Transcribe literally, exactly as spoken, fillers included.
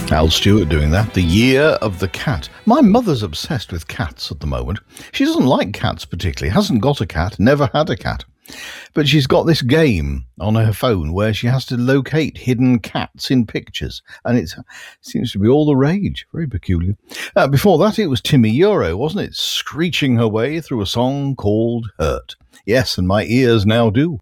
Al Stewart doing that. The Year of the Cat. My mother's obsessed with cats at the moment. She doesn't like cats particularly, hasn't got a cat, never had a cat. But she's got this game on her phone where she has to locate hidden cats in pictures. And it seems to be all the rage. Very peculiar. Uh, before that, it was Timmy Euro, wasn't it? Screeching her way through a song called Hurt. Yes, and my ears now do.